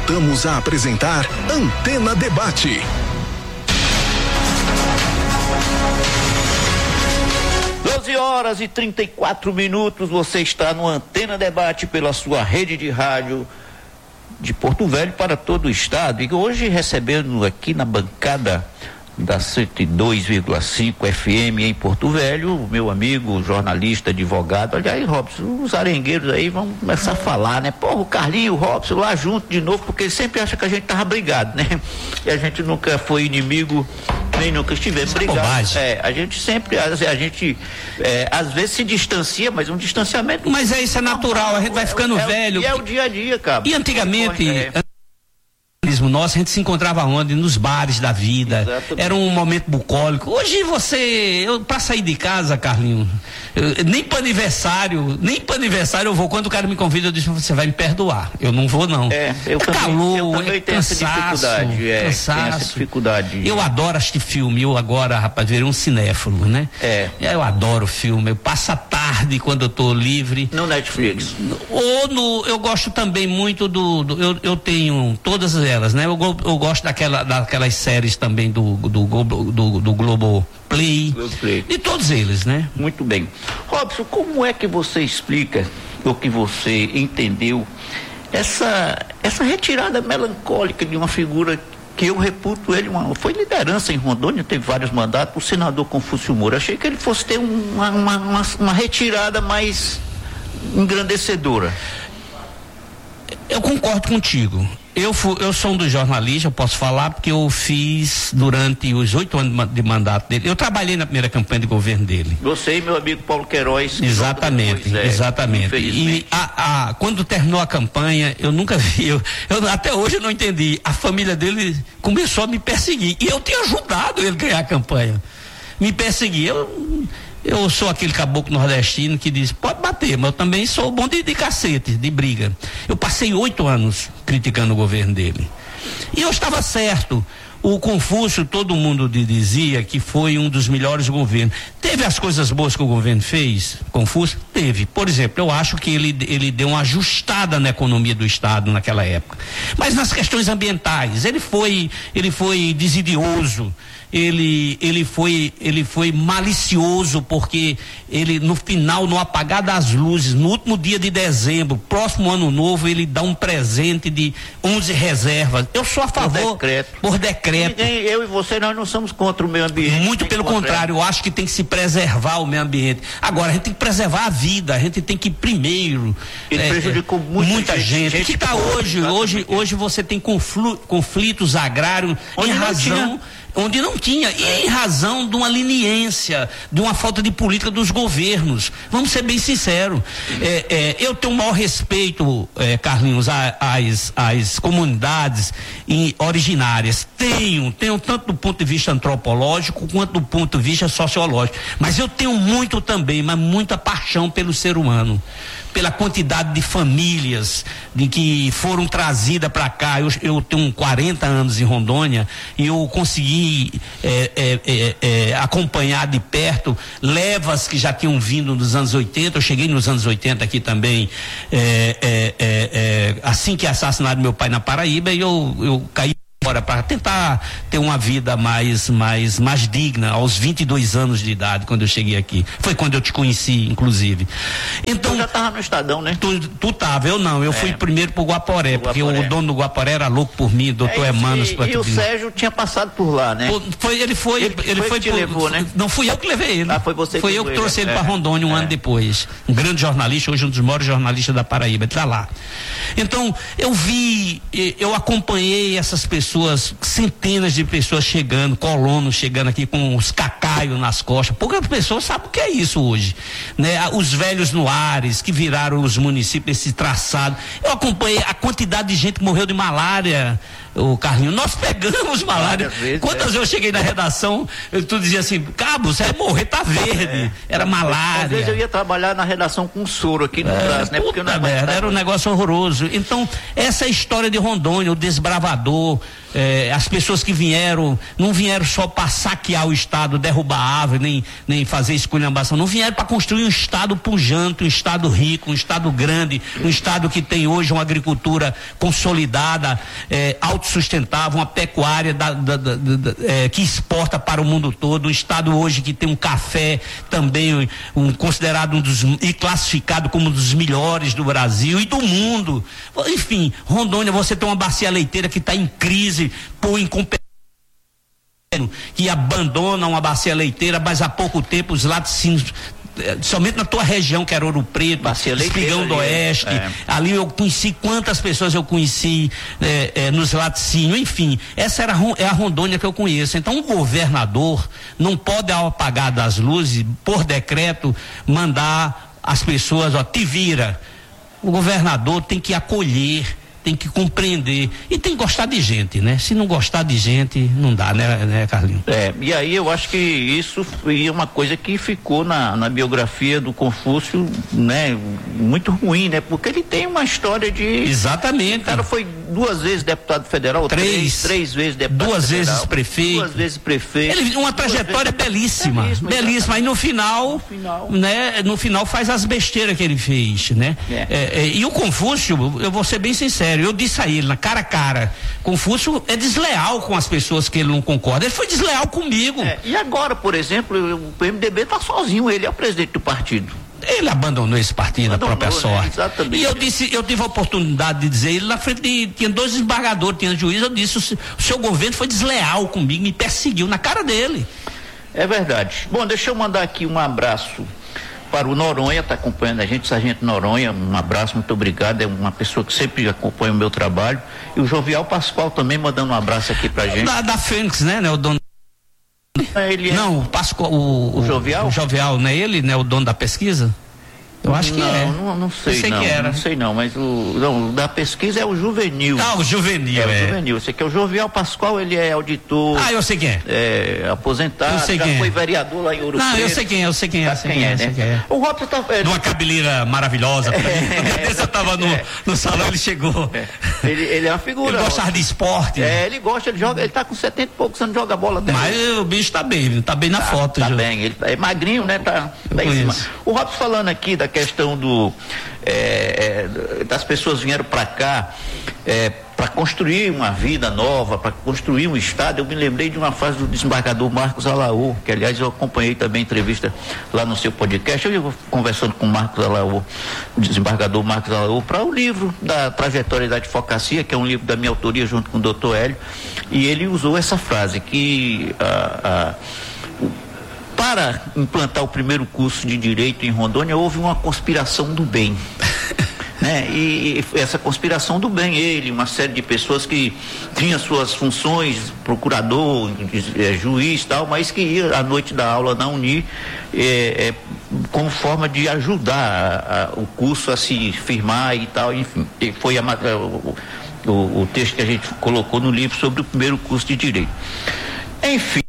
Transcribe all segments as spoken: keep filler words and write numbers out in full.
voltamos a apresentar Antena Debate. doze horas e trinta e quatro minutos, você está no Antena Debate pela sua rede de rádio de Porto Velho para todo o estado. E hoje recebendo aqui na bancada da cento e dois vírgula cinco F M em Porto Velho, o meu amigo, jornalista, advogado. Olha aí, Robson, os arengueiros aí vão começar a falar, né? Porra, o Carlinho e o Robson lá junto de novo, porque eles sempre acham que a gente tava brigado, né? E a gente nunca foi inimigo, nem nunca estivemos brigados. É, a gente sempre, a, a gente é, às vezes se distancia, mas um distanciamento. Mas é isso, é natural, a gente vai ficando é, velho. E é o dia a dia, cara. E antigamente. É. Nossa, a gente se encontrava onde? Nos bares da vida. Exatamente. Era um momento bucólico. Hoje você, eu, pra sair de casa, Carlinho, eu, nem para aniversário, nem para aniversário eu vou. Quando o cara me convida, eu disse, você vai me perdoar. Eu não vou, não. É, eu é também, calor, eu também é tenho cansaço, essa dificuldade. É, cansaço. tenho essa dificuldade. Eu adoro assistir filme. Eu agora, rapaz, virei um cinéfilo, né? É. Eu adoro filme. Eu passo a tarde quando eu tô livre. No Netflix. Ou no, eu gosto também muito do, do eu, eu tenho todas elas, né? Eu, eu gosto daquela, daquelas séries também do, do, do, do, do Globo Play, Globo Play. De todos eles, né? Muito bem. Robson, como é que você explica, ou que você entendeu, essa, essa retirada melancólica de uma figura que eu reputo ele, uma, foi liderança em Rondônia, teve vários mandatos, o senador Confúcio Moura. Achei que ele fosse ter uma, uma, uma, uma retirada mais engrandecedora. Eu concordo contigo. Eu, fui, eu sou um dos jornalistas, eu posso falar, porque eu fiz durante os oito anos de mandato dele. Eu trabalhei na primeira campanha de governo dele. Você e meu amigo Paulo Queiroz. Exatamente, depois, é, exatamente. E a, a, quando terminou a campanha, eu nunca vi, eu, eu, até hoje eu não entendi. A família dele começou a me perseguir. E eu tinha ajudado ele a ganhar a campanha. Me perseguir. Eu. Eu sou aquele caboclo nordestino que diz, pode bater, mas eu também sou bom de, de cacete, de briga. Eu passei oito anos criticando o governo dele. E eu estava certo. O Confúcio, todo mundo dizia que foi um dos melhores governos. Teve as coisas boas que o governo fez, Confúcio? Teve. Por exemplo, eu acho que ele, ele deu uma ajustada na economia do Estado naquela época. Mas nas questões ambientais, ele foi, ele foi desidioso. Ele, ele foi, ele foi malicioso, porque ele, no final, no apagar das luzes, no último dia de dezembro, próximo ano novo, ele dá um presente de onze reservas. Eu sou a favor. Por decreto. Por decreto. Ninguém, eu e você, nós não somos contra o meio ambiente. Muito pelo contrário, eu acho que tem que se preservar o meio ambiente. Agora, a gente tem que preservar a vida, a gente tem que primeiro. Ele é, prejudicou muita, muita gente. gente que está hoje, hoje, hoje você tem conflu, conflitos agrários em razão. Onde não tinha, e em razão de uma leniência, de uma falta de política dos governos. Vamos ser bem sinceros. É, é, eu tenho o maior respeito, é, Carlinhos, às, às comunidades em, originárias. Tenho, tenho tanto do ponto de vista antropológico quanto do ponto de vista sociológico. Mas eu tenho muito também, mas muita paixão pelo ser humano. Pela quantidade de famílias de que foram trazidas para cá. Eu, eu tenho quarenta anos em Rondônia e eu consegui é, é, é, é, acompanhar de perto levas que já tinham vindo nos anos oitenta. Eu cheguei nos anos oitenta aqui também, é, é, é, é, assim que assassinaram meu pai na Paraíba, e eu, eu caí fora para tentar ter uma vida mais, mais, mais digna aos vinte e dois anos de idade, quando eu cheguei aqui. Foi quando eu te conheci, inclusive. Então, tu já estava no Estadão, né? Tu, tu tava, eu não. Eu é. fui primeiro pro Guaporé, pro porque Guaporé. O dono do Guaporé era louco por mim, doutor é, Emanos. E, e o Sérgio tinha passado por lá, né? Foi, ele foi, ele, ele foi, foi que por, levou, né? Não fui eu que levei ele. Ah, foi você que Foi eu que trouxe ele, ele é. para Rondônia um é. ano depois. Um grande jornalista, hoje um dos maiores jornalistas da Paraíba, ele tá lá. Então, eu vi, eu acompanhei essas pessoas, centenas de pessoas chegando, colonos chegando aqui com os cacaios nas costas. Poucas pessoas sabem o que é isso hoje, né? Os velhos no Ares, que viraram os municípios, esse traçado. Eu acompanhei a quantidade de gente que morreu de malária o Carlinho, nós pegamos malária. Vezes, Quantas vezes é. eu cheguei na redação, eu, tu dizia assim, Cabo, você vai morrer, tá verde. É. Era malária. Às vezes eu ia trabalhar na redação com soro aqui no é, braço, né? Porque eu não merda, era um negócio horroroso. Então, essa história de Rondônia, o desbravador, é, as pessoas que vieram, não vieram só para saquear o estado, derrubar árvore, nem, nem fazer esculhambação, não vieram para construir um estado pujante, um estado rico, um estado grande, um estado que tem hoje uma agricultura consolidada, é, autossustentável, uma pecuária da, da, da, da, é, que exporta para o mundo todo, um estado hoje que tem um café também um, considerado um dos, e classificado como um dos melhores do Brasil e do mundo. Enfim, Rondônia, você tem uma bacia leiteira que está em crise por incompetência, que abandona uma bacia leiteira, mas há pouco tempo os laticínios, somente na tua região, que era Ouro Preto, Espigão do Oeste, é. ali eu conheci quantas pessoas eu conheci é, é, nos laticínios, enfim, essa era é a Rondônia que eu conheço. Então o governador não pode, ao apagar das luzes, por decreto, mandar as pessoas, ó, te vira. O governador tem que acolher, tem que compreender e tem que gostar de gente, né? Se não gostar de gente, não dá, né, né, Carlinhos? É, e aí eu acho que isso foi uma coisa que ficou na, na biografia do Confúcio, né? Muito ruim, né? Porque ele tem uma história de... Exatamente. O cara foi duas vezes deputado federal, três, três, três vezes deputado duas federal. Duas vezes prefeito. Duas vezes prefeito. Ele, uma trajetória belíssima, belíssima, belíssima. Aí no final, no final, né? No final faz as besteiras que ele fez, né? É. É, é, e o Confúcio, eu vou ser bem sincero, eu disse a ele, na cara a cara, Confúcio é desleal com as pessoas que ele não concorda. Ele foi desleal comigo. É, e agora, por exemplo, o M D B está sozinho, ele é o presidente do partido. Ele abandonou esse partido, abandonou, a própria sorte. Né? Exatamente. E eu disse, eu tive a oportunidade de dizer, ele na frente de, tinha dois desembargadores, tinha juiz, eu disse, o, o seu governo foi desleal comigo, me perseguiu na cara dele. É verdade. Bom, deixa eu mandar aqui um abraço para o Noronha, está acompanhando a gente, Sargento Noronha, um abraço, muito obrigado, é uma pessoa que sempre acompanha o meu trabalho, e o Jovial Pascoal também mandando um abraço aqui pra gente. Da, da Fênix, né, né, o dono. Ele é... Não, o Pascoal, o, o Jovial? O Jovial, não é ele, né, o dono da pesquisa? Eu acho que não, é. Não, não sei, eu sei não, que era. Não sei não, mas o, não, o da pesquisa é o Juvenil. Ah, o Juvenil, é. é. O Juvenil, você que é o Jovial Pascoal, ele é auditor. Ah, eu sei quem é. É, aposentado, eu sei já quem foi é. vereador lá em Ouro Preto. Não, eu sei quem é, eu sei quem é, eu sei quem é, né? é. O Robson tá... É, de uma cabeleira maravilhosa. É, Esse eu tava no, é. no salão, ele chegou. É. Ele, ele é uma figura. Ele gostava de esporte. É, ele gosta, ele joga, ele tá com setenta e poucos anos, joga bola até. Mas hoje. O bicho tá bem, tá bem na tá, foto. Tá já. bem, ele é magrinho, né? Tá, tá em cima. O Robson falando aqui da questão do É, é, das pessoas vieram para cá é, para construir uma vida nova, para construir um estado. Eu me lembrei de uma frase do desembargador Marcos Alaú, que aliás eu acompanhei também a entrevista lá no seu podcast. Eu ia conversando com o Marcos Alaú, o desembargador Marcos Alaú, para o livro da trajetória da advocacia, que é um livro da minha autoria junto com o doutor Hélio, e ele usou essa frase que a, a, o, para implantar o primeiro curso de Direito em Rondônia, houve uma conspiração do bem. Né? E, e essa conspiração do bem, ele, uma série de pessoas que tinham suas funções, procurador, é, juiz e tal, mas que ia à noite da aula na Uni é, é, como forma de ajudar a, a, o curso a se firmar e tal, enfim. E foi a, o, o, o texto que a gente colocou no livro sobre o primeiro curso de Direito. Enfim.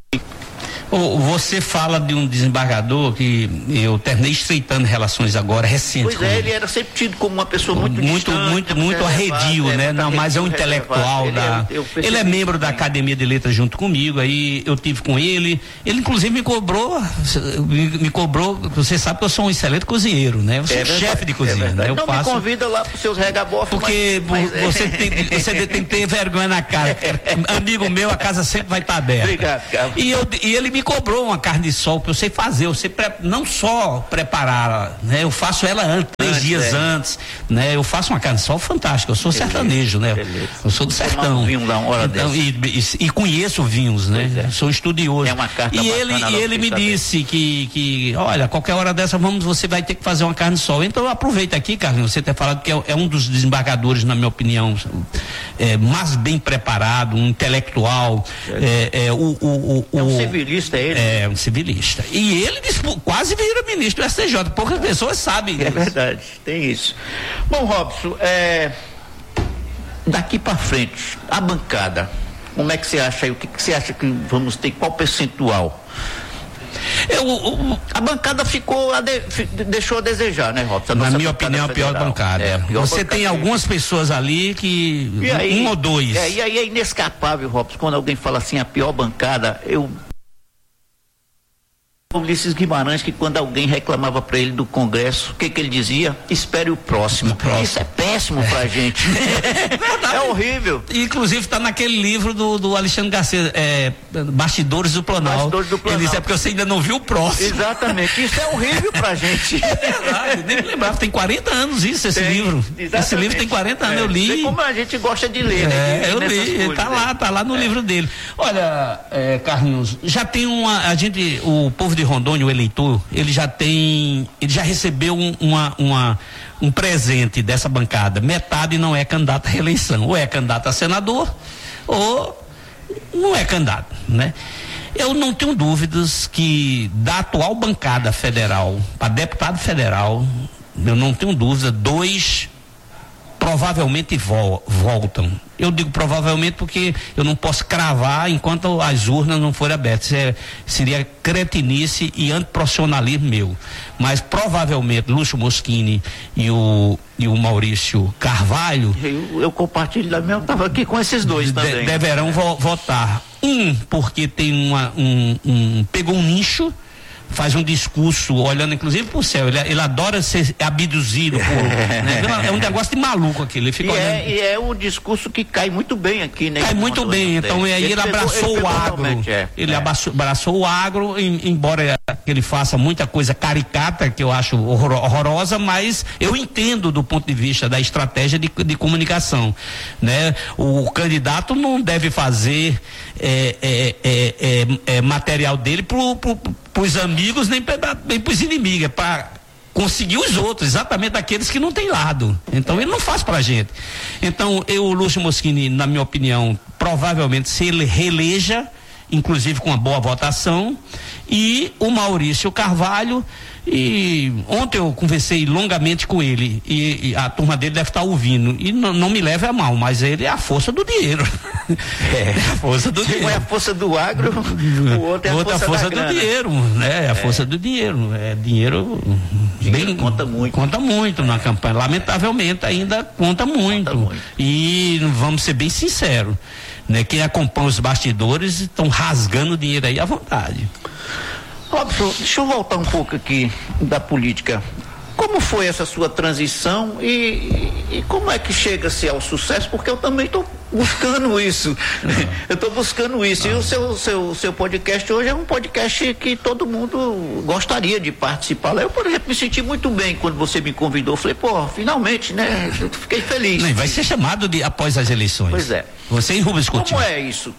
Você fala de um desembargador que eu terminei estreitando relações agora, recente. Pois é, ele era sempre tido como uma pessoa muito Muito, distante, muito, muito arredio, é, né? Não, mas é um intelectual ele da... É, ele é membro da Academia de Letras junto comigo, aí eu tive com ele, ele inclusive me cobrou, me, me cobrou, você sabe que eu sou um excelente cozinheiro, né? Eu sou é chefe de cozinha, é né? Eu não faço... me convida lá para os seus regabofos. Porque mas, mas você, é... tem, você tem que ter vergonha na cara. Amigo meu, a casa sempre vai estar aberta. Obrigado, cara. E, eu, e ele me cobrou uma carne de sol que eu sei fazer, eu sei pre... não só preparar, né? Eu faço ela antes, três antes, dias é. antes, né? Eu faço uma carne de sol fantástica, eu sou beleza, sertanejo, né? Beleza. Eu sou do sertão. Um vinho lá, uma hora então, e, e, e conheço vinhos, né? É. Sou estudioso. É uma carta e ele, e ele me saber. disse que, que, olha, qualquer hora dessa vamos, você vai ter que fazer uma carne de sol. Então aproveita aqui, Carlinhos, você ter falado que é, é um dos desembargadores, na minha opinião, é, mais bem preparado, um intelectual, é, é, o, o, o, é um civilista, ele? É, um civilista. E ele quase vira ministro do S T J, poucas pessoas sabem disso. É verdade, tem isso. Bom, Robson, é, daqui para frente, a bancada, como é que você acha aí? O que, que você acha que vamos ter? Qual percentual? Eu, o, a bancada ficou a de, deixou a desejar, né, Robson? Na minha opinião, a pior bancada. É, a pior Você bancada tem algumas pessoas ali que e aí, um ou dois. É, e aí é inescapável, Robson, quando alguém fala assim, a pior bancada, eu Ulisses Guimarães, que quando alguém reclamava para ele do Congresso, o que que ele dizia? Espere o próximo. O próximo. Isso é péssimo pra gente. É, é horrível. Inclusive está naquele livro do, do Alexandre Garcia, é, Bastidores do Planalto. Bastidores do Planalto. Ele disse, é porque você ainda não viu o próximo. Exatamente. Isso é horrível pra gente. É verdade, nem me lembrava. Tem quarenta anos isso, esse tem, livro. Exatamente. Esse livro tem quarenta anos, é, eu li. Sei como a gente gosta de ler, né? É, eu li, coisas, tá né? lá, tá lá no é. livro dele. Olha, é, Carlinhos, já tem uma, a gente, o povo de Rondônia, o eleitor, ele já tem, ele já recebeu um, uma, uma, um presente dessa bancada. Metade não é candidato à reeleição, ou é candidato a senador, ou não é candidato, né? Eu não tenho dúvidas que da atual bancada federal, para deputado federal, eu não tenho dúvida, dois provavelmente vol, voltam. Eu digo provavelmente porque eu não posso cravar enquanto as urnas não forem abertas. É, seria cretinice e antiprofissionalismo meu. Mas provavelmente Lúcio Moschini e o, e o Maurício Carvalho. Eu, eu compartilho da minha, eu estava aqui com esses dois de, também. Deverão é. vo, votar. Um, porque tem uma, um, um. pegou um nicho. Faz um discurso olhando inclusive pro céu, ele, ele adora ser abduzido por, né? É um negócio de maluco aquilo, ele fica e, olhando. É, e é um discurso que cai muito bem aqui, né? Cai muito bem, então aí ele, ele abraçou ele o agro, é, ele é. Abraçou, abraçou o agro, em, embora ele faça muita coisa caricata, que eu acho horror, horrorosa, mas eu entendo do ponto de vista da estratégia de, de comunicação, né? O candidato não deve fazer é, é, é, é, é, material dele pro, pro, para os amigos, nem para os inimigos, é para conseguir os outros, exatamente aqueles que não têm lado. Então ele não faz para a gente. Então eu, o Lúcio Moschini, na minha opinião, provavelmente se ele reeleja, inclusive com uma boa votação, e o Maurício Carvalho, e ontem eu conversei longamente com ele, e, e a turma dele deve estar ouvindo, e não, não me leve a mal, mas ele é a força do dinheiro. É, a força do dinheiro. Um é a força do agro, o outro é a Outra força, força da do dinheiro, né? É a é. força do dinheiro, é dinheiro, dinheiro bem, conta muito. Conta muito na campanha, lamentavelmente ainda conta muito. Conta muito. E vamos ser bem sinceros, né? Quem acompanha os bastidores estão rasgando dinheiro aí à vontade. Robson, deixa eu voltar um pouco aqui da política. Como foi essa sua transição e, e, e como é que chega-se ao sucesso? Porque eu também estou buscando isso. Eu estou buscando isso. E o seu, seu, seu podcast hoje é um podcast que todo mundo gostaria de participar. Eu, por exemplo, me senti muito bem quando você me convidou. Falei, pô, finalmente, né? Eu fiquei feliz. Não, vai ser chamado de após as eleições. Pois é. Você e Rubens Coutinho. Como é isso?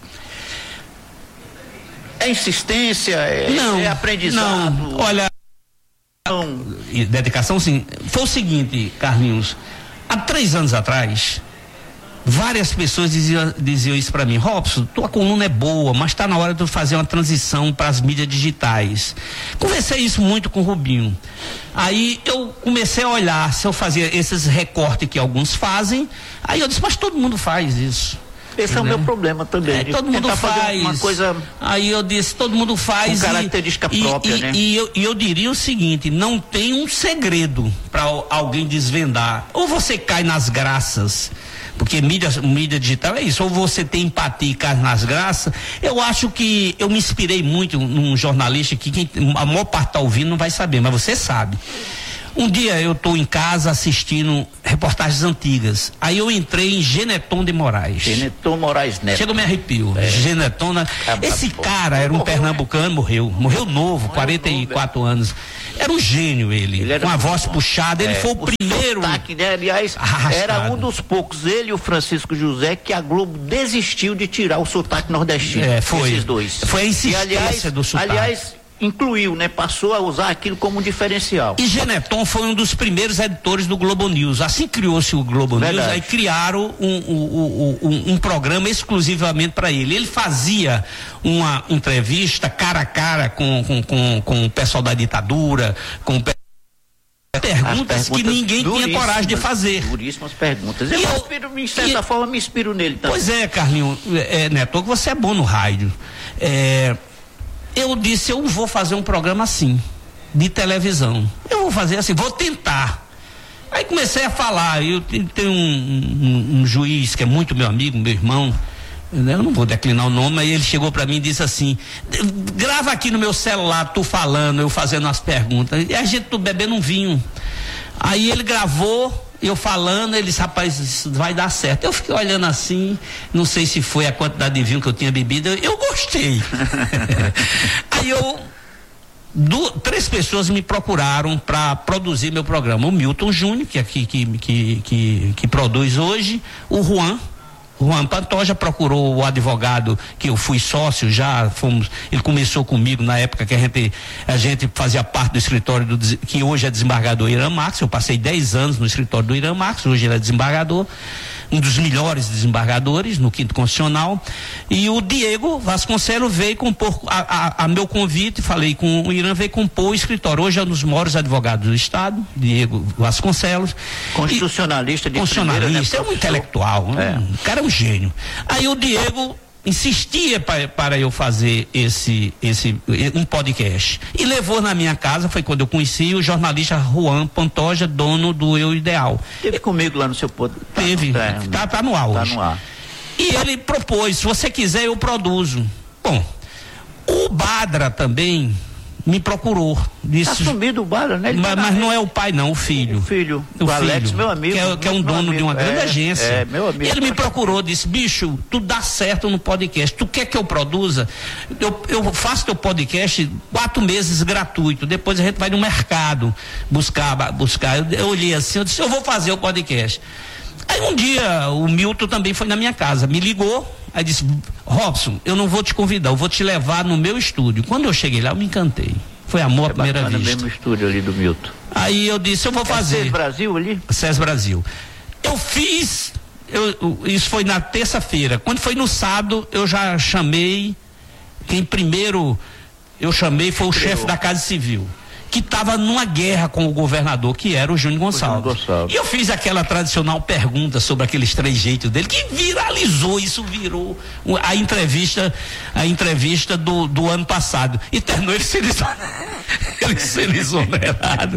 É insistência? É, não, é aprendizado? Não, olha, não. Dedicação sim. Foi o seguinte, Carlinhos, há três anos atrás, várias pessoas diziam, diziam isso para mim: Robson, tua coluna é boa, mas está na hora de fazer uma transição para as mídias digitais. Conversei isso muito com o Rubinho. Aí eu comecei a olhar se eu fazia esses recortes que alguns fazem. Aí eu disse, mas todo mundo faz isso. Esse é o meu problema também. É, todo mundo faz. Uma coisa. Aí eu disse, todo mundo faz. Com característica e, própria, e, né? E eu, e eu diria o seguinte: não tem um segredo para alguém desvendar. Ou você cai nas graças, porque mídia, mídia digital é isso, ou você tem empatia e cai nas graças. Eu acho que eu me inspirei muito num jornalista que quem, a maior parte está ouvindo não vai saber, mas você sabe. Um dia eu estou em casa assistindo reportagens antigas. Aí eu entrei em Geneton de Moraes. Geneton Moraes Neto. Chega, me arrepio. É. Geneton. Na... Esse cara era um morreu, pernambucano, né? morreu. Morreu novo, morreu quarenta e quatro novo, anos. Era um gênio ele. ele com a voz bom. puxada. Ele é. foi o, o primeiro. Sotaque, né? Aliás, arrastado. Era um dos poucos, ele e o Francisco José, que a Globo desistiu de tirar o sotaque nordestino. É, foi. Esses dois. Foi a insistência e, aliás, do sotaque. Aliás, incluiu, né? Passou a usar aquilo como um diferencial. E Geneton foi um dos primeiros editores do Globo News. Assim criou-se o Globo Verdade. News, aí criaram um, um, um, um, um programa exclusivamente para ele. Ele fazia uma entrevista cara a cara com, com, com, com o pessoal da ditadura, com o perguntas, As perguntas que ninguém tinha coragem de fazer. Duríssimas perguntas. Eu, E eu eu- inspiro, de certa e- forma, me inspiro nele também. Pois é, Carlinhos, é, Neto, você é bom no rádio. É, eu disse, eu vou fazer um programa assim, de televisão. Eu vou fazer assim, vou tentar. Aí comecei a falar, eu te- tenho um, um, um juiz que é muito meu amigo, meu irmão, né, eu não vou declinar o nome, mas ele chegou para mim e disse assim, grava aqui no meu celular, tu falando, eu fazendo as perguntas, e a gente tu bebendo um vinho. Aí ele gravou, eu falando, ele disse, rapaz, isso vai dar certo. Eu fiquei olhando assim, não sei se foi a quantidade de vinho que eu tinha bebido, eu, eu gostei. Aí eu, du, três pessoas me procuraram para produzir meu programa. O Milton Júnior, que, é aqui, que, que, que, que produz hoje, o Juan, Juan Pantoja procurou o advogado que eu fui sócio, já fomos, ele começou comigo na época que a gente, a gente fazia parte do escritório do, que hoje é desembargador Irã Marques. Eu passei dez anos no escritório do Irã Marques, hoje ele é desembargador, um dos melhores desembargadores no Quinto Constitucional. E o Diego Vasconcelos veio compor a, a, a meu convite, falei com o Irã, veio compor o escritório. Hoje é um dos maiores advogados do Estado, Diego Vasconcelos. Constitucionalista de Constitucionalista, primeira, né, é um intelectual, É. um, o cara é um gênio. Aí o Diego insistia para, para eu fazer esse, esse, um podcast. E levou na minha casa, foi quando eu conheci o jornalista Juan Pantoja, dono do Eu Ideal. Teve comigo lá no seu pod... Teve, tá, tá, tá no ar tá hoje. no ar. E ele propôs, se você quiser eu produzo. Bom, o Badra também me procurou. Disse, Tá sumido o Bala, né? Ele mas, tá na mas não rede. é o pai não, o filho. O filho, O o Alex, filho, meu amigo. Que é, que é um meu dono amigo. de uma grande É, agência. É, meu amigo. Ele me procurou, disse, bicho, tu dá certo no podcast, tu quer que eu produza? Eu, eu faço teu podcast quatro meses gratuito, depois a gente vai no mercado buscar, buscar. Eu, eu olhei assim, eu disse, eu vou fazer o podcast. Aí um dia o Milton também foi na minha casa, me ligou, aí disse, Robson, eu não vou te convidar, eu vou te levar no meu estúdio. Quando eu cheguei lá, eu me encantei. Foi amor à primeira vista. mesmo estúdio ali do Milton. Aí eu disse, eu vou fazer. É C E S Brasil ali? C E S Brasil. Eu fiz, eu, eu, isso foi na terça-feira. Quando foi no sábado, eu já chamei, quem primeiro eu chamei foi o chefe da Casa Civil, que estava numa guerra com o governador, que era o Júnior Gonçalves. Júnior Gonçalves. E eu fiz aquela tradicional pergunta sobre aqueles três jeitos dele, que viralizou, isso virou a entrevista, a entrevista do, do ano passado. E terminou ele sendo ele sendo exonerado.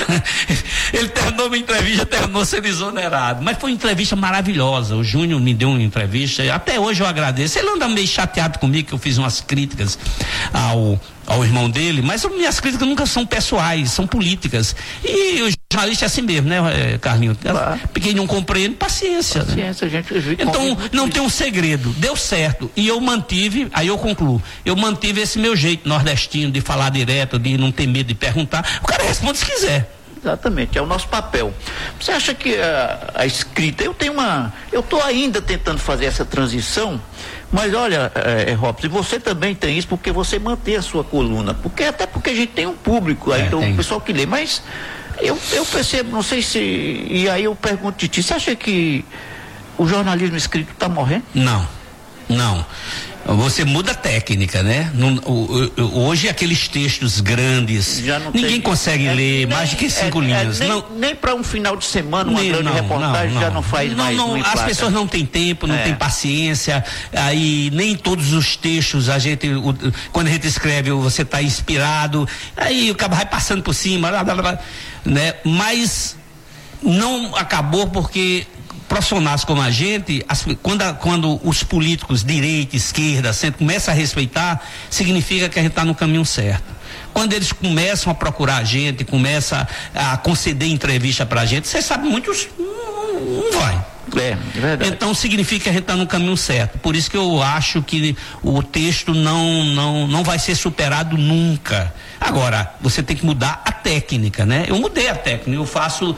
Ele terminou minha entrevista, terminou sendo exonerado. Mas foi uma entrevista maravilhosa. O Júnior me deu uma entrevista, até hoje eu agradeço. Ele anda meio chateado comigo, que eu fiz umas críticas ao ao irmão dele, mas minhas críticas nunca são pessoais, são políticas. E o jornalista é assim mesmo, né, Carlinhos? Claro. Quem não compreende, paciência. Paciência, né? gente. Então, não tem um segredo, deu certo. E eu mantive, aí eu concluo, eu mantive esse meu jeito nordestino de falar direto, de não ter medo de perguntar. O cara responde se quiser. Exatamente, é o nosso papel. Você acha que a, a escrita, eu tenho uma, eu estou ainda tentando fazer essa transição, mas olha, é, é, Robson, você também tem isso porque você mantém a sua coluna, porque até porque a gente tem um público aí, É, então, tem. o pessoal que lê, mas eu, eu percebo, não sei se, e aí eu pergunto de ti, você acha que o jornalismo escrito está morrendo? Não, não. Você muda a técnica, né? Não, o, o, hoje aqueles textos grandes, Já não ninguém tem- consegue é, ler nem- mais de que cinco é, é, linhas. nem, não, nem para um final de semana, uma Nem- grande não, reportagem não, já não. não faz não, mais. não, não as emplaca. pessoas não têm tempo, não É. têm paciência, aí nem todos os textos a gente, o, quando a gente escreve, você está inspirado, aí o cara vai passando por cima, blá, blá, blá, né? Mas não acabou porque profissionais como a gente, as, quando, a, quando os políticos, direita, esquerda, centro, começam a respeitar, significa que a gente está no caminho certo. Quando eles começam a procurar a gente, começam a, a conceder entrevista pra gente, você sabe, muitos não, não vai. É, é verdade. Então significa que a gente está no caminho certo. Por isso que eu acho que o texto não, não, não vai ser superado nunca. Agora, você tem que mudar a técnica, né? Eu mudei a técnica, eu faço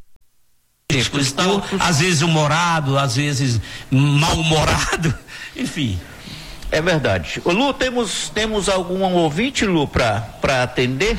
textos, então, às vezes humorado, às vezes mal-humorado, enfim. É verdade. Ô, Lu, temos, temos algum ouvinte, Lu, para atender?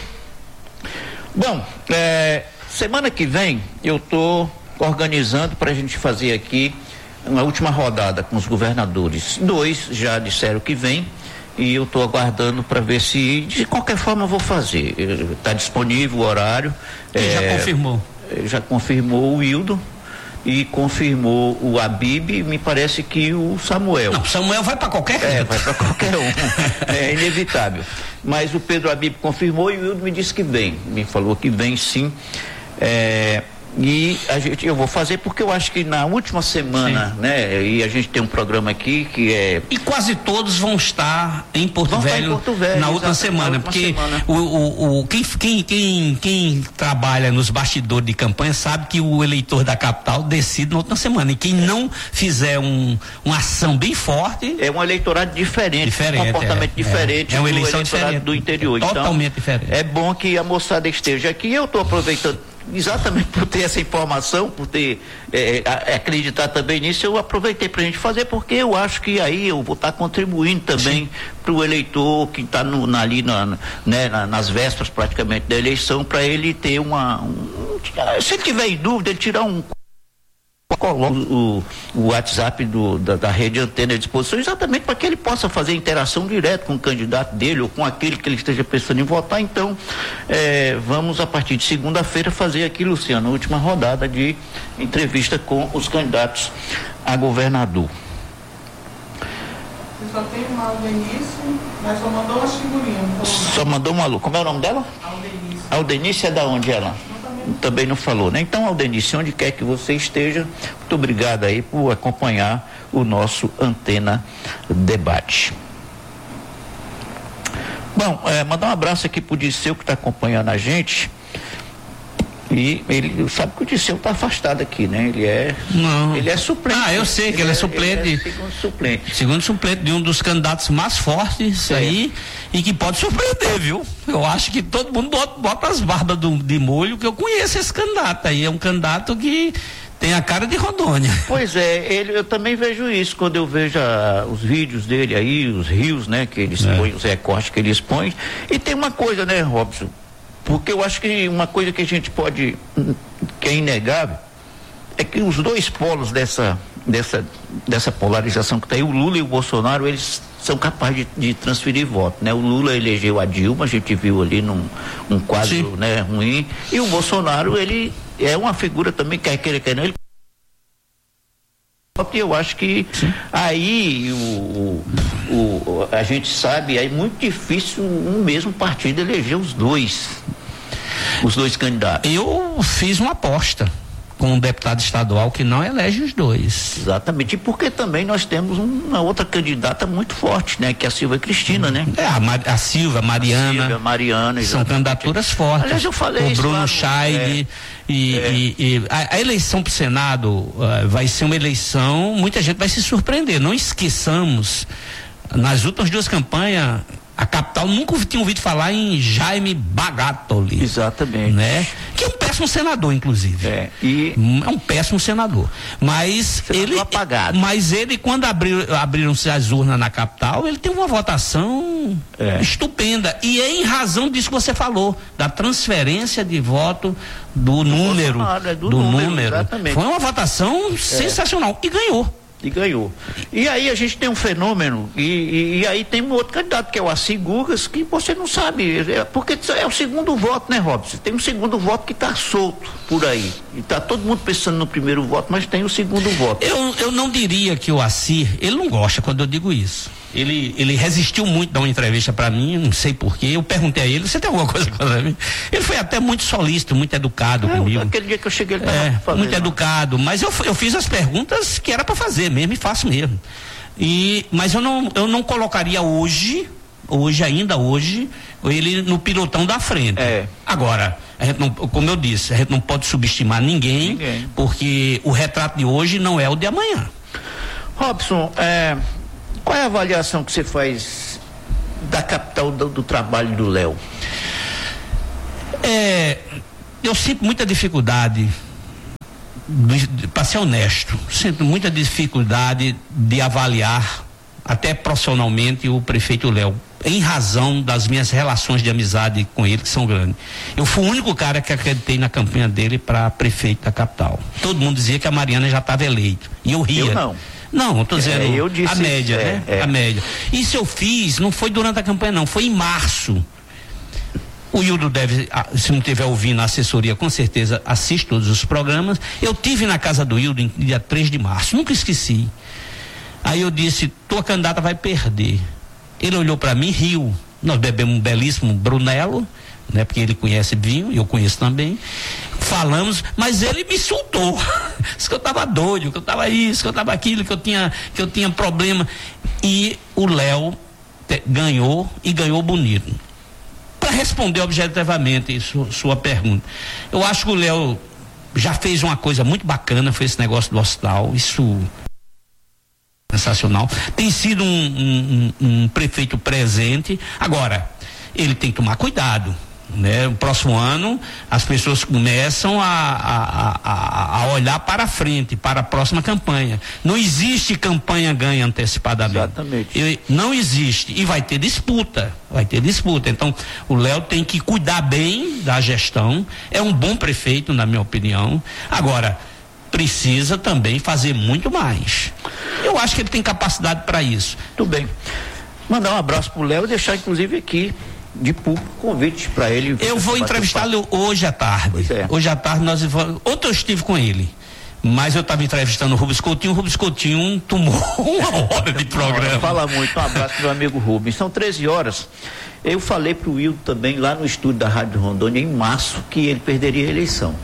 Bom, é, semana que vem eu estou organizando para a gente fazer aqui uma última rodada com os governadores. Dois já disseram que vem e eu estou aguardando para ver se, de qualquer forma, eu vou fazer. Está disponível o horário. E é, já confirmou? Já confirmou o Wildo e confirmou o Abib, me parece que o Samuel. Não, Samuel vai para qualquer canto. É, vai para qualquer um. É inevitável. Mas o Pedro Abib confirmou e o Wildo me disse que vem. Me falou que vem sim. É, e a gente, eu vou fazer porque eu acho que na última semana, sim, né? E a gente tem um programa aqui que é... E quase todos vão estar em Porto, vão Velho, estar em Porto Velho na última semana, na última porque semana. O, o, o, quem, quem, quem, quem trabalha nos bastidores de campanha sabe que o eleitor da capital decide na última semana, e quem é. não fizer um, uma ação bem forte... É um eleitorado diferente, diferente um comportamento é, diferente é, é uma do eleição eleitorado diferente, do interior. Totalmente então, diferente. É bom que a moçada esteja aqui. Eu estou aproveitando exatamente por ter essa informação, por ter é, a, acreditar também nisso, eu aproveitei para a gente fazer, porque eu acho que aí eu vou estar tá contribuindo também para o eleitor que está ali na, né, na, nas vésperas praticamente da eleição, para ele ter uma um, se ele tiver em dúvida, ele tirar um O, o WhatsApp do, da, da rede Antena à disposição, exatamente para que ele possa fazer interação direta com o candidato dele ou com aquele que ele esteja pensando em votar. Então, é, vamos a partir de segunda-feira fazer aqui, Luciano, a última rodada de entrevista com os candidatos a governador. Você só tem uma Aldenice, mas só mandou uma figurinha. Só mandou uma. Como é o nome dela? Aldenice. Aldenice é da onde ela? Também não falou, né? Então, Aldenice, onde quer que você esteja, muito obrigado aí por acompanhar o nosso Antena Debate. Bom, é, mandar um abraço aqui pro Disseu, que está acompanhando a gente. E ele sabe que o Disseu está afastado aqui, né? Ele é, não. ele é suplente. Ah, eu sei que ele, ele é, é suplente. Ele é segundo suplente. Segundo suplente de um dos candidatos mais fortes é. aí, e que pode surpreender, viu? Eu acho que todo mundo bota, bota as barbas do, de molho, que eu conheço esse candidato aí. É um candidato que tem a cara de Rondônia. Pois é, ele, eu também vejo isso quando eu vejo a, os vídeos dele aí, os rios, né? Que ele expõe, é. os recortes que ele expõe. E tem uma coisa, né, Robson? Porque eu acho que uma coisa que a gente pode, que é inegável, é que os dois polos dessa, dessa, dessa polarização que está aí, o Lula e o Bolsonaro, eles são capazes de, de transferir voto, né? O Lula elegeu a Dilma, a gente viu ali num um quadro, né, ruim, e o Bolsonaro, ele é uma figura também, quer queira, quer não, ele... Eu acho que Sim. aí o, o, o, a gente sabe, é muito difícil um mesmo partido eleger os dois, os dois candidatos. Eu fiz uma aposta com um deputado estadual que não elege os dois. Exatamente, e porque também nós temos uma outra candidata muito forte, né? Que é a Silvia Cristina, né? É, a, Mar, a Silvia, a Mariana. A Silvia, Mariana, exatamente. São candidaturas fortes. Aliás, eu falei o isso. O Bruno Scheide. É, e, é. e, e a, a eleição para o Senado uh, vai ser uma eleição, muita gente vai se surpreender. Não esqueçamos, nas últimas duas campanhas, a capital nunca tinha ouvido falar em Jaime Bagatoli. Exatamente. Né? Que é um péssimo senador, inclusive. É, e... é um péssimo senador. Mas senador ele. Apagado. Mas ele, quando abriu, abriram-se as urnas na capital, ele teve uma votação é. estupenda. E é em razão disso que você falou, da transferência de voto do, do número. É do, do número. número. Exatamente. Foi uma votação é. sensacional. E ganhou. E ganhou. E aí a gente tem um fenômeno, e, e, e aí tem um outro candidato, que é o Assi Gugas, que você não sabe, é, porque é o segundo voto, né, Robson? Tem um segundo voto que está solto por aí. E está todo mundo pensando no primeiro voto, mas tem o segundo voto. Eu, eu não diria que o Assi, ele não gosta quando eu digo isso. Ele, ele resistiu muito a dar uma entrevista para mim, não sei porquê. Eu perguntei a ele, você tem alguma coisa contra mim? Ele foi até muito solícito, muito educado é, comigo. Aquele dia que eu cheguei, ele é, fazendo, muito educado, mas eu, eu fiz as perguntas que era para fazer mesmo, e faço mesmo. E, mas eu não, eu não colocaria hoje, hoje, ainda hoje, ele no pilotão da frente. É. Agora, a gente não, como eu disse, a gente não pode subestimar ninguém, ninguém, porque o retrato de hoje não é o de amanhã. Robson, é... qual é a avaliação que você faz da capital do, do trabalho do Léo? É, eu sinto muita dificuldade, para ser honesto, sinto muita dificuldade de avaliar, até profissionalmente, o prefeito Léo, em razão das minhas relações de amizade com ele, que são grandes. Eu fui o único cara que acreditei na campanha dele para prefeito da capital. Todo mundo dizia que a Mariana já estava eleita. E eu ria. Eu não. Não, eu tô dizendo é, eu disse, a média, é, né? É. A média. Isso eu fiz, não foi durante a campanha, não, foi em março. O Hildo deve, se não estiver ouvindo a assessoria, com certeza assiste todos os programas. Eu tive na casa do Hildo em dia três de março, nunca esqueci. Aí eu disse, tua candidata vai perder. Ele olhou para mim, riu. Nós bebemos um belíssimo Brunello, né? Porque ele conhece vinho, eu conheço também. Falamos, mas ele me insultou. Disse que eu estava doido, que eu estava isso, que eu estava aquilo, que eu tinha, que eu tinha problema. E o Léo ganhou e ganhou bonito. Para responder objetivamente sua, sua pergunta, eu acho que o Léo já fez uma coisa muito bacana, foi esse negócio do hospital, isso sensacional. Tem sido um, um, um, um prefeito presente. Agora, ele tem que tomar cuidado, né? O próximo ano as pessoas começam a, a, a, a olhar para frente, para a próxima campanha. Não existe campanha ganha antecipadamente. Exatamente. Eu, não existe. E vai ter disputa. Vai ter disputa. Então, o Léo tem que cuidar bem da gestão. É um bom prefeito, na minha opinião. Agora, precisa também fazer muito mais. Eu acho que ele tem capacidade para isso. Tudo bem. Mandar um abraço pro Léo e deixar, inclusive, aqui de público convite para ele. Eu vou entrevistá-lo hoje à tarde. Pois é. Hoje à tarde nós vamos. Ontem eu estive com ele, mas eu estava entrevistando o Rubens Coutinho. O Rubens Coutinho tomou uma hora de programa. Fala muito. Um abraço pro meu amigo Rubens. São treze horas. Eu falei pro Wildo também lá no estúdio da Rádio Rondônia em março que ele perderia a eleição.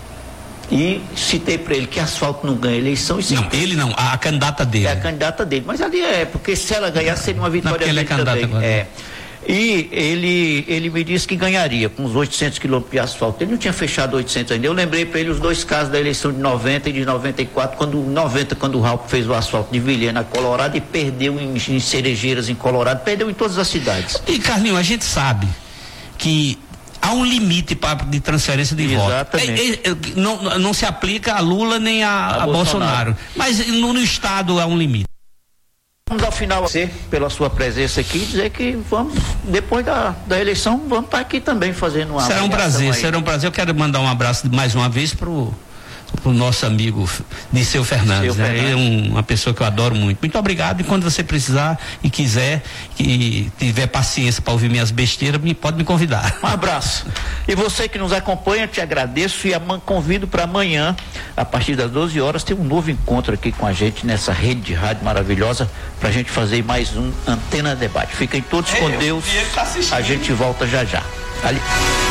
E citei para ele que asfalto não ganha eleição. E não, ele não, a candidata dele. É a candidata dele. Mas ali é, porque se ela ganhar seria uma vitória não, dele ele é candidata também. agora. É. E ele, ele me disse que ganharia com uns oitocentos quilômetros de asfalto. Ele não tinha fechado oitocentos ainda. Eu lembrei para ele os dois casos da eleição de noventa e de noventa e quatro, quando noventa, quando o Ralph fez o asfalto de Vilhena, Colorado, e perdeu em, em Cerejeiras, em Colorado, perdeu em todas as cidades. E, Carlinhos, a gente sabe que há um limite pra, de transferência de voto. Exatamente. É, é, não, não se aplica a Lula nem a, a, a Bolsonaro. Bolsonaro. Mas no, no Estado há um limite. Vamos ao final, você, pela sua presença aqui, dizer que vamos, depois da, da eleição, vamos estar aqui também fazendo uma. Será um prazer, aí. será um prazer. Eu quero mandar um abraço mais uma vez pro o nosso amigo Disseu Fernandes, Disseu né? Fernandes. Ele é um, uma pessoa que eu adoro muito. Muito obrigado, e quando você precisar e quiser e tiver paciência para ouvir minhas besteiras, me, pode me convidar. Um abraço. E você que nos acompanha, te agradeço e aman, convido para amanhã, a partir das doze horas, ter um novo encontro aqui com a gente nessa rede de rádio maravilhosa, para a gente fazer mais um Antena Debate. Fiquem todos com Deus. A gente volta já já. Ali.